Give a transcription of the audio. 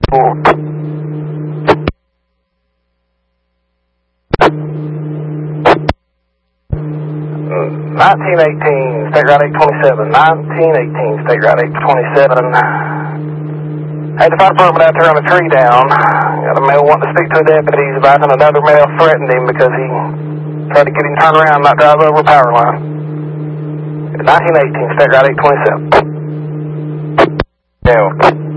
1918, State Route 827. 1918, State Route 827. Hey, the fire department out there on a tree down. Got a male wanting to speak to a deputy. He's advising another male threatened him because he tried to get him to turn around and not drive over a power line. 1918, State Route 827. Yeah.